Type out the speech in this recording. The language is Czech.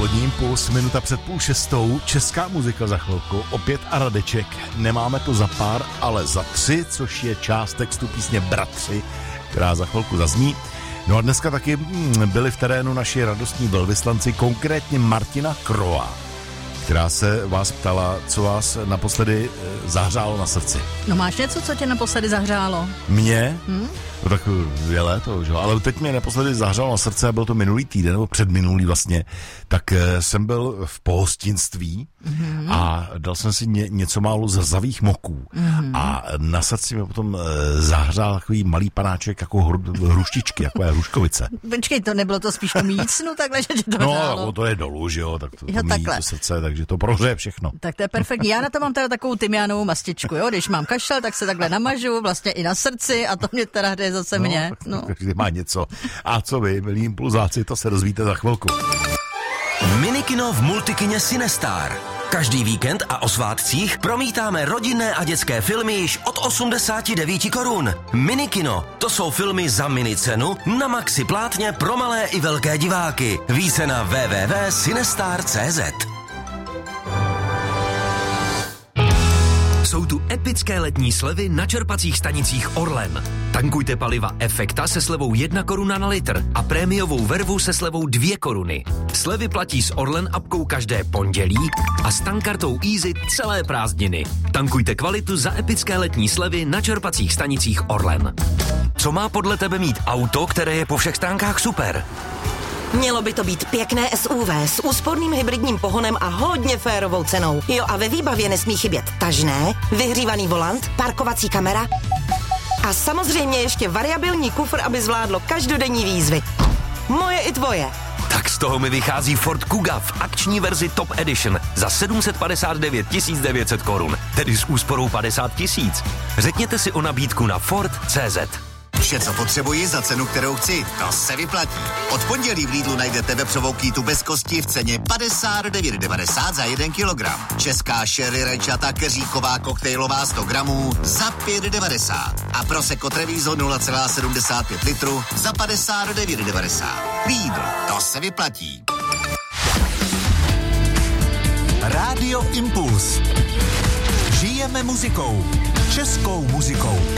Polední impuls, minuta před 5:30, česká muzika za chvilku, opět a Radeček, nemáme to za pár, ale za 3, což je část textu písně Bratři, která za chvilku zazní. No a dneska taky byli v terénu naši radostní velvyslanci, konkrétně Martina Kroa, která se vás ptala, co vás naposledy zahřálo na srdci. No máš něco, co tě naposledy zahřálo? Mě? No tak je léto, že? Ale teď mě naposledy zahřálo na srdce a byl to minulý týden, nebo předminulý vlastně, tak jsem byl v pohostinství a dal jsem si něco málo zrzavých moků a na srdci mi potom zahřál takový malý panáček jako hruštičky, jako je hruškovice. Počkej, to nebylo to spíš mícnu, takhle, že tě to hřálo? No, to je dolů, že jo, tak to míjí to srdce, takže to prohřeje všechno. Tak to je perfektní. Já na to mám teda takovou tymiánovou mastičku, jo, když mám kašel, tak se takhle namažu, vlastně i na srdci a to mě teda hraje zase mě. No. Každý má něco. A co vy, milí impulzáci, to se dozvíte za chvilku. Minikino v multikině Cinestar. Každý víkend a o svátcích promítáme rodinné a dětské filmy již od 89 korun. Minikino, to jsou filmy za minicenu na maxi plátně pro malé i velké diváky. Více na www.cinestar.cz. Jsou tu epické letní slevy na čerpacích stanicích Orlen. Tankujte paliva Efekta se slevou 1 koruna na litr a prémiovou vervu se slevou 2 koruny. Slevy platí s Orlen apkou každé pondělí a s tankkartou Easy celé prázdniny. Tankujte kvalitu za epické letní slevy na čerpacích stanicích Orlen. Co má podle tebe mít auto, které je po všech stránkách super? Mělo by to být pěkné SUV s úsporným hybridním pohonem a hodně férovou cenou. Jo, a ve výbavě nesmí chybět tažné, vyhřívaný volant, parkovací kamera a samozřejmě ještě variabilní kufr, aby zvládlo každodenní výzvy. Moje i tvoje. Tak z toho mi vychází Ford Kuga v akční verzi Top Edition za 759 900 korun, tedy s úsporou 50 000. Řekněte si o nabídku na Ford.cz. Vše, co potřebuji za cenu, kterou chci, to se vyplatí. Od pondělí v Lidlu najdete vepřovou kýtu bez kosti v ceně 59,90 za 1 kilogram. Česká sherry rajčata keříková koktejlová 100 gramů za 5,90. A Prosecco Treviso 0,75 litru za 59,90. Lidl, to se vyplatí. Rádio Impuls. Žijeme muzikou. Českou muzikou.